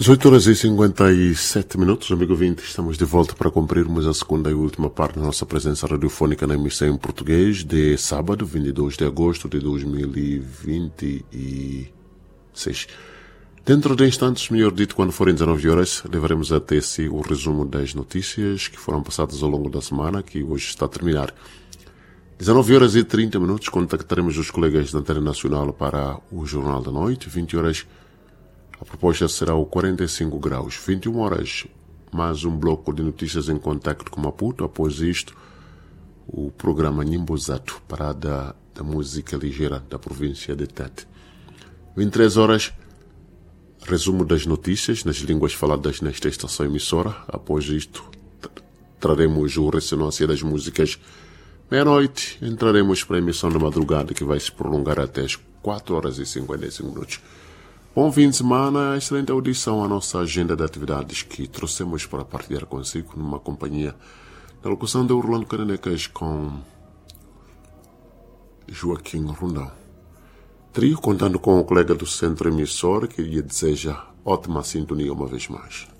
18 horas e 57 minutos, amigo ouvinte, estamos de volta para cumprirmos a segunda e última parte da nossa presença radiofônica na emissão em português de sábado, 22 de agosto de 2026. Dentro de instantes, melhor dito, quando forem 19 horas, levaremos até si o resumo das notícias que foram passadas ao longo da semana, que hoje está a terminar. 19 horas e 30 minutos, contactaremos os colegas da Antena Nacional para o Jornal da Noite. 20 horas, a proposta será o 45 graus. 21 horas, mais um bloco de notícias em contacto com Maputo. Após isto, o programa Nimbozato, parada da música ligeira da província de Tete. 23 horas, resumo das notícias nas línguas faladas nesta estação emissora. Após isto, traremos o ressonância das músicas. Meia-noite, entraremos para a emissão da madrugada, que vai se prolongar até as 4 horas e 55 minutos. Bom fim de semana, excelente audição à nossa agenda de atividades que trouxemos para partilhar consigo numa companhia da locução de Orlando Cananecas com Joaquim Rundão. Trio contando com o colega do centro emissor que lhe deseja ótima sintonia uma vez mais.